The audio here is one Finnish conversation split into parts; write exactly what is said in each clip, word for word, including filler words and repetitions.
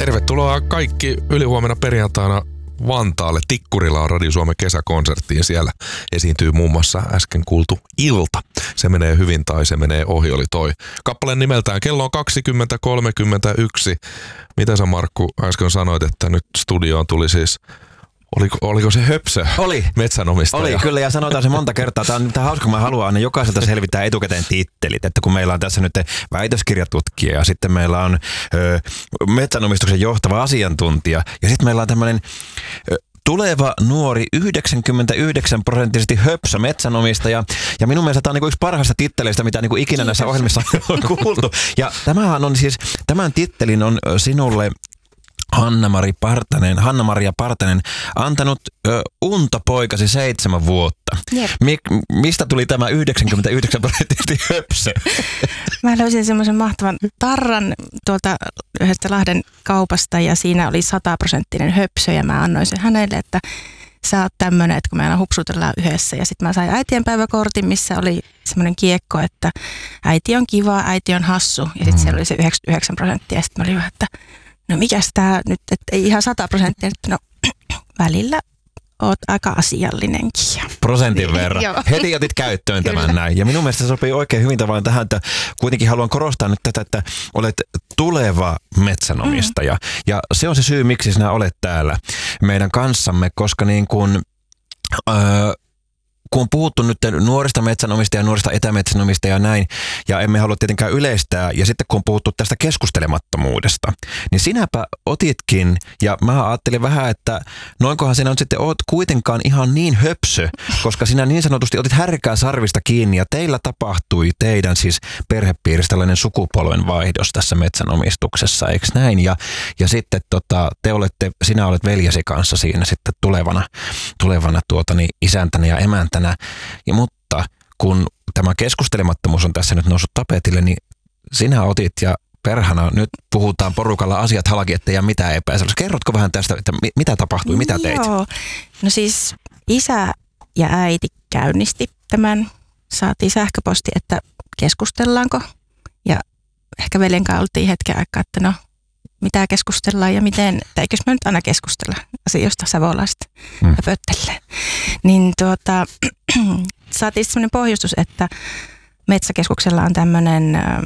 Tervetuloa kaikki ylihuomenna perjantaina Vantaalle. Tikkurilla on Radio Suomen kesäkonsertti ja siellä esiintyy muun muassa äsken kuultu Ilta. Se menee hyvin tai se menee ohi, oli toi kappaleen nimeltään. Kello on kaksikymmentä kolmekymmentäyksi. Mitä sä, Markku, äsken sanoit, että nyt studioon tuli siis... Oliko, oliko se höpsö? Oli. Metsänomistaja. Oli, kyllä, ja sanotaan se monta kertaa. Tämä on, tämä on hauska, mä haluan aina jokaiselta selvittää etukäteen tittelit. Että kun meillä on tässä nyt väitöskirjatutkija ja sitten meillä on ö, metsänomistuksen johtava asiantuntija ja sitten meillä on tämmöinen ö, tuleva nuori yhdeksänkymmentäyhdeksän prosenttisesti höpsö metsänomistaja. Ja minun mielestä tämä on niinku yksi parhaista titteleistä, mitä niinku ikinä Kiitos. Näissä ohjelmissa on kuultu. Ja tämähän on siis, tämän tittelin on sinulle Hanna-Mari Partanen, Hanna-Maria Partanen antanut ö, unta poikasi seitsemän vuotta. Mi- mistä tuli tämä yhdeksänkymmentäyhdeksän prosenttisesti höpsö? Mä löysin semmoisen mahtavan tarran tuolta yhdestä Lahden kaupasta ja siinä oli sataprosenttinen höpsö ja mä annoin sen hänelle, että sä oot tämmönen, että kun me aina hupsutellaan yhdessä. Ja sitten mä sain äitienpäiväkortin, missä oli semmoinen kiekko, että äiti on kiva, äiti on hassu. Ja sitten mm. siellä oli se yhdeksänkymmentäyhdeksän prosenttia ja sitten mä olin vähän, että no mikäs tää nyt, että ei ihan sata prosenttia, no välillä oot aika asiallinenkin. Prosentin verran. Heti otit käyttöön tämän Kyllä. näin. Ja minun mielestä se sopii oikein hyvin tavallaan tähän, että kuitenkin haluan korostaa nyt tätä, että olet tuleva metsänomistaja. Mm. Ja se on se syy, miksi sinä olet täällä meidän kanssamme, koska niin kuin... Öö, kun on puhuttu nyt nuorista metsänomistajia, nuorista etämetsänomistajia ja näin, ja emme halua tietenkään yleistää, ja sitten kun on puhuttu tästä keskustelemattomuudesta, niin sinäpä otitkin, ja mä ajattelin vähän, että noinkohan sinä nyt sitten oot kuitenkaan ihan niin höpsö, koska sinä niin sanotusti otit härkää sarvista kiinni, ja teillä tapahtui teidän siis perhepiirissä tällainen sukupolven vaihdos tässä metsänomistuksessa, eikö näin? Ja, ja sitten tota, te olette, sinä olet veljesi kanssa siinä sitten tulevana, tulevana tuota, niin isäntänä ja emäntänä. Ja, mutta kun tämä keskustelemattomuus on tässä nyt noussut tapetille, niin sinä otit ja perhana, nyt puhutaan porukalla asiat halki, ettei jää mitään epäselvästi. Kerrotko vähän tästä, että mitä tapahtui, mitä teit? Joo, no siis isä ja äiti käynnisti tämän, saatiin sähköposti, että keskustellaanko. Ja ehkä veljen kanssa oltiin hetken aikaa, että no mitä keskustellaan ja miten, että eikös me nyt aina keskustella asioista savolaiset hmm. ja pöttelee. Niin tuota, saatiin sellainen pohjustus, että Metsäkeskuksella on tämmöinen äh,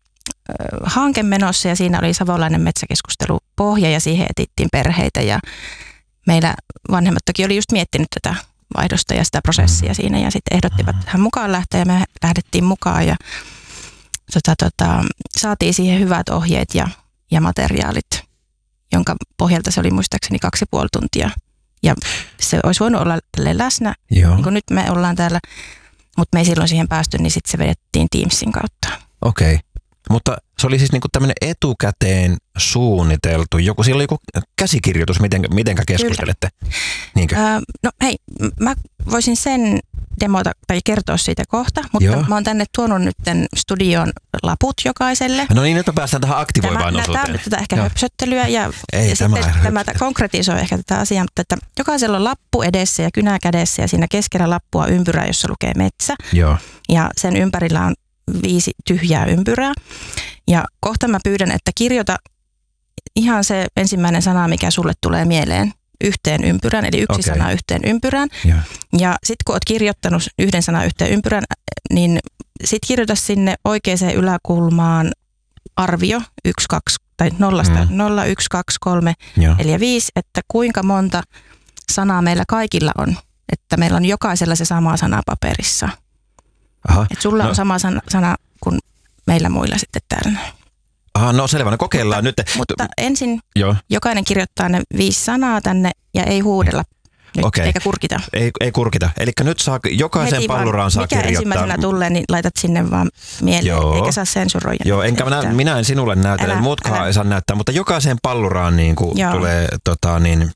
hanke menossa ja siinä oli savolainen metsäkeskustelupohja ja siihen etittiin perheitä ja meillä vanhemmat toki oli just miettinyt tätä vaihdosta ja sitä prosessia hmm. siinä ja sitten ehdottivat tähän mukaan lähteä ja me lähdettiin mukaan ja tota, tota, saatiin siihen hyvät ohjeet ja ja materiaalit, jonka pohjalta se oli muistaakseni kaksi ja puoli tuntia. Ja se olisi voinut olla läsnä, niin kuin nyt me ollaan täällä, mutta me ei silloin siihen päästy, niin sitten se vedettiin Teamsin kautta. Okei, okay. Mutta se oli siis niinku tämmöinen etukäteen suunniteltu, joku, siellä oli joku käsikirjoitus, miten, mitenkä keskustelette? Niinkö? Öö, no hei, mä voisin sen demota tai kertoa siitä kohta, mutta Joo. mä oon tänne tuonut nyt studioon laput jokaiselle. No niin, nyt me päästään tähän aktivoivaan osuuteen. Tämä on tätä ehkä höpsöttelyä ja, Ei, ja tämä sitten tämä konkretisoi ehkä tätä asiaa, mutta että jokaisella on lappu edessä ja kynä kädessä ja siinä keskellä lappua ympyrää, jossa lukee metsä. Joo. Ja sen ympärillä on viisi tyhjää ympyrää. Ja kohta mä pyydän, että kirjoita ihan se ensimmäinen sana, mikä sulle tulee mieleen yhteen ympyrään, eli yksi okay. sana yhteen ympyrään. Yeah. Ja sitten kun oot kirjoittanut yhden sanan yhteen ympyrään, niin sitten kirjoita sinne oikeaan yläkulmaan arvio yksi, kaksi tai nollasta mm. nolla, yksi, kaksi, kolme, yeah. neljä, viisi, että kuinka monta sanaa meillä kaikilla on, että meillä on jokaisella se sama sana paperissa. Aha. Et sulla no. on sama sana, sana kuin meillä muilla sitten täällä. Aha, no selvä, no kokeillaan mutta, nyt. Mutta ensin Joo. jokainen kirjoittaa ne viisi sanaa tänne ja ei huudella nyt, okay. eikä kurkita. Ei, ei kurkita. Eli nyt saa, jokaisen Heti palluraan saa mikä kirjoittaa. Mikä ensimmäisenä tulee, niin laitat sinne vaan mieleen, Joo. eikä saa sensuroida. Joo, enkä minä, minä en sinulle näytä, älä, muutkaan älä. ei saa näyttää, mutta jokaiseen palluraan niin kuin tulee tota niin...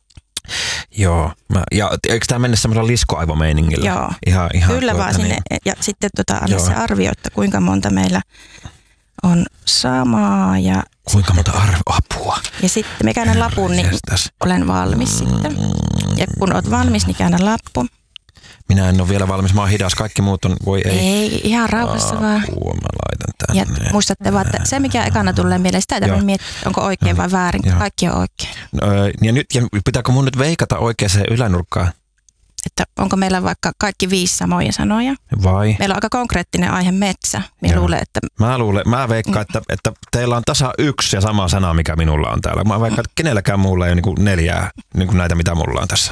Joo, mä, ja eikö tämä mennä semmoisella liskoaivomeiningillä? Joo, ihan, ihan kyllä tuota, vaan sinne, niin. ja sitten tota, anna Joo. se arvio, että kuinka monta meillä on samaa. Ja kuinka monta arvio, apua. Ja sitten me käännän lapun, niin olen valmis mm. sitten. Ja kun olet valmis, niin käännä lappu. Minä en ole vielä valmis, mä oon hidas, kaikki muut on, voi ei. Ei, ihan rauhassa Aa, vaan. Apua, mä laitan tänne. Ja muistatte vaan, että se mikä ekana tulee mieleen, sitä ei tarvitse miettiä, onko oikein vai väärin. Joo. Kaikki on oikein. Öö, ja nyt, ja pitääkö mun nyt veikata oikeaan ylänurkkaan? Että onko meillä vaikka kaikki viisi samoja sanoja. Vai? Meillä on aika konkreettinen aihe metsä. Minä Joo. luulen, että Mä, luulen, mä veikkaan, että, että teillä on tasa yksi ja sama sana, mikä minulla on täällä. Mä veikkaan, että kenelläkään muulla ei ole niin kuin neljää niin kuin näitä, mitä mulla on tässä.